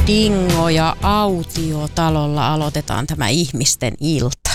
Dingo ja Autiotalolla aloitetaan tämä ihmisten ilta.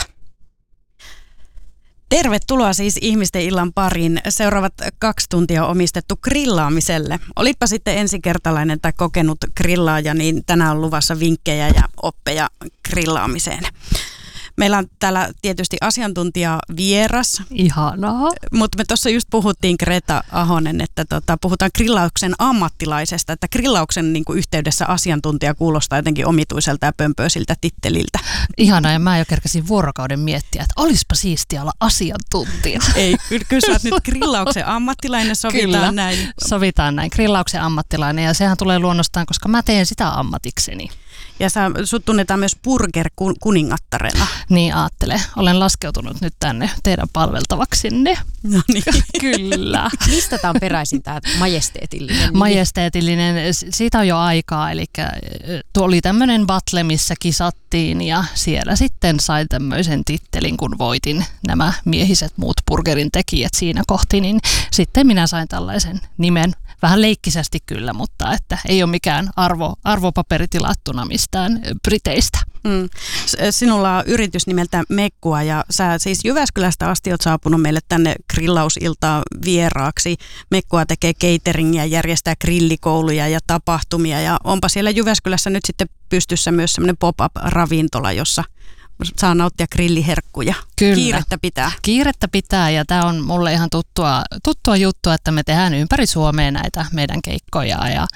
Tervetuloa siis ihmisten illan pariin. Seuraavat 2 tuntia on omistettu grillaamiselle. Olitpa sitten ensikertalainen tai kokenut grillaaja, niin tänään on luvassa vinkkejä ja oppeja grillaamiseen. Meillä on täällä tietysti asiantuntija vieras. Ihanaa. Mutta me tuossa just puhuttiin, Greta Ahonen, että puhutaan grillauksen ammattilaisesta, että grillauksen niin kuin yhteydessä asiantuntija kuulostaa jotenkin omituiselta ja pömpöisiltä titteliltä. Ihanaa, ja mä jo kerkäsin vuorokauden miettiä, että olispa siistiä olla asiantuntija. Ei, kyllä sä oot nyt grillauksen ammattilainen, sovitaan kyllä, näin. Sovitaan näin, grillauksen ammattilainen, ja sehän tulee luonnostaan, koska mä teen sitä ammatikseni. Ja sut tunnetaan myös burger-kuningattarena. Niin ajattele. Olen laskeutunut nyt tänne teidän palveltavaksinne. No niin. Kyllä. Mistä tämä on peräisin, tämä majesteetillinen nimi? Majesteetillinen, siitä on jo aikaa. Eli tuo oli tämmöinen battle, missä kisattiin ja siellä sitten sain tämmöisen tittelin, kun voitin nämä miehiset muut burgerin tekijät siinä kohti. Niin sitten minä sain tällaisen nimen. Vähän leikkisesti kyllä, mutta että ei ole mikään arvopaperi tilattuna mistään Briteistä. Sinulla on yritys nimeltä Mekkua ja sä siis Jyväskylästä asti oot saapunut meille tänne grillausiltaan vieraaksi. Mekkua tekee cateringia, järjestää grillikouluja ja tapahtumia ja onpa siellä Jyväskylässä nyt sitten pystyssä myös semmoinen pop-up-ravintola, jossa saa nauttia grilliherkkuja. Kyllä. Kiirettä pitää. Kiirettä pitää ja tämä on mulle ihan tuttua juttua, että me tehdään ympäri Suomea näitä meidän keikkoja ja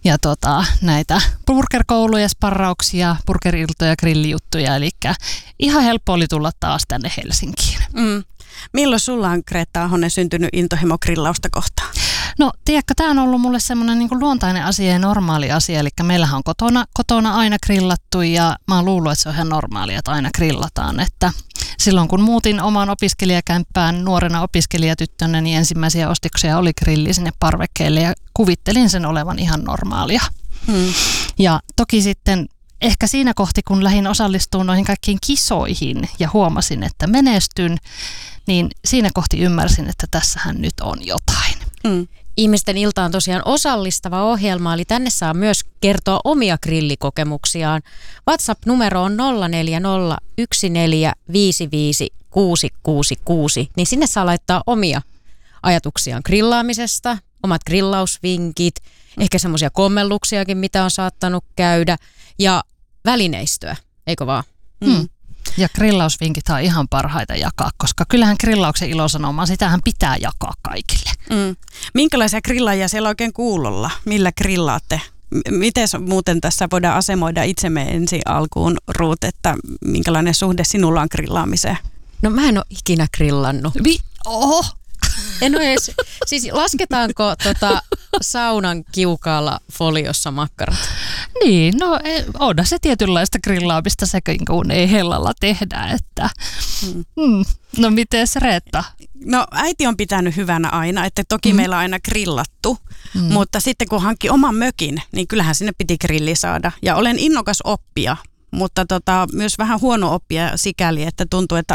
näitä burgerkouluja, sparrauksia, burgeriltoja, grillijuttuja. Eli ihan helppo oli tulla taas tänne Helsinkiin. Milloin sulla on, Greta Ahonen, syntynyt intohimo grillausta kohtaan? No, tiedätkö, tämä on ollut mulle semmoinen niin kuin luontainen asia ja normaali asia, eli meillähän on kotona aina grillattu ja mä oon luullut, että se on ihan normaalia, että aina grillataan, että silloin kun muutin omaan opiskelijakämppään nuorena opiskelijatyttönä, niin ensimmäisiä ostoksia oli grilli sinne parvekkeelle ja kuvittelin sen olevan ihan normaalia. Ja toki sitten ehkä siinä kohti, kun lähdin osallistumaan noihin kaikkiin kisoihin ja huomasin, että menestyn, niin siinä kohti ymmärsin, että tässähän nyt on jotain. Ihmisten ilta on tosiaan osallistava ohjelma, eli tänne saa myös kertoa omia grillikokemuksiaan. WhatsApp-numero on 0401455666, niin sinne saa laittaa omia ajatuksiaan grillaamisesta, omat grillausvinkit, ehkä semmoisia kommelluksiakin, mitä on saattanut käydä, ja välineistöä, eikö vaan? Ja grillausvinkit on ihan parhaita jakaa, koska kyllähän grillauksen ilosanomaa, sitähän pitää jakaa kaikille. Minkälaisia grillaajia siellä oikein kuulolla? Millä grillaatte? Miten muuten tässä voidaan asemoida itsemme ensin alkuun, Ruut, että minkälainen suhde sinulla on grillaamiseen? No mä en ole ikinä grillannut. Oho! En ole edes, siis lasketaanko saunan kiukaalla foliossa makkarat? Niin, no onhan se tietynlaista grillaamista sekin, kun ei hellalla tehdä, että No mites Reetta? No äiti on pitänyt hyvänä aina, että toki meillä on aina grillattu, mutta sitten kun hankki oman mökin, niin kyllähän sinne piti grilli saada. Ja olen innokas oppija, mutta myös vähän huono oppija sikäli, että tuntuu, että